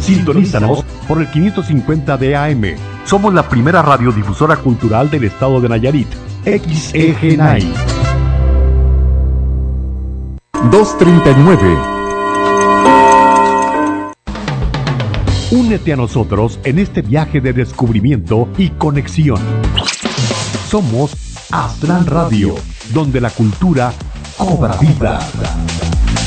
Sintonízanos por el 550 de AM. Somos la primera radiodifusora cultural del estado de Nayarit. XEGNAI 239. Únete a nosotros en este viaje de descubrimiento y conexión. Somos Aztlán Radio, donde la cultura cobra vida.